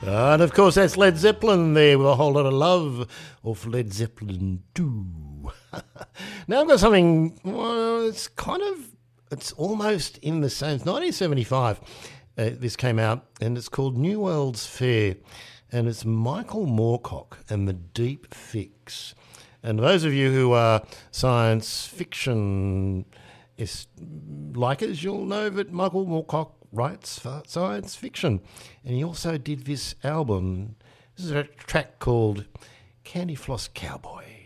And of course, that's Led Zeppelin there with A Whole Lot of Love off Led Zeppelin 2. Now I've got something, well, it's almost in the same. It's 1975. This came out, and it's called New World's Fair, and it's Michael Moorcock and the Deep Fix. And those of you who are science fiction likers, you'll know that Michael Moorcock writes for science fiction, and he also did this album. This is a track called Candy Floss Cowboy.